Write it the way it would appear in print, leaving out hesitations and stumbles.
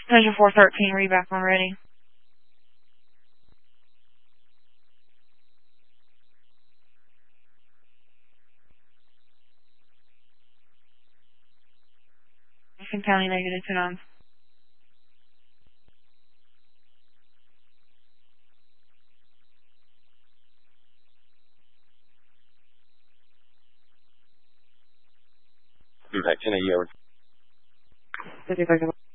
Measure 413, read back when ready. Houston County, negative 29. Impact 10 a year.